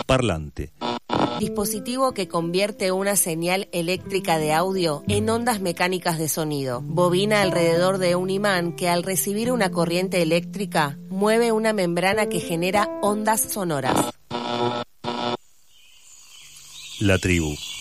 Parlante. Dispositivo que convierte una señal eléctrica de audio en ondas mecánicas de sonido. Bobina alrededor de un imán que al recibir una corriente eléctrica mueve una membrana que genera ondas sonoras. La tribu.